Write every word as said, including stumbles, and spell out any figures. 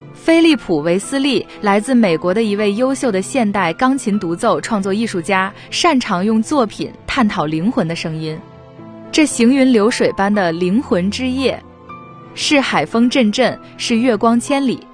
菲利普·维斯利来自美国的一位优秀的现代钢琴独奏创作艺术家，擅长用作品探讨灵魂的声音。这行云流水般的灵魂之夜，是海风阵阵，是月光千里，